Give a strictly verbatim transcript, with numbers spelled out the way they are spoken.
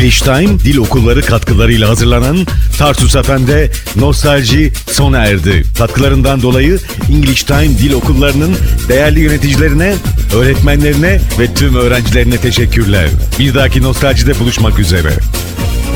English Time dil okulları katkılarıyla hazırlanan Tarsus F M'de nostalji sona erdi. Katkılarından dolayı English Time dil okullarının değerli yöneticilerine, öğretmenlerine ve tüm öğrencilerine teşekkürler. Bir dahaki nostaljide buluşmak üzere.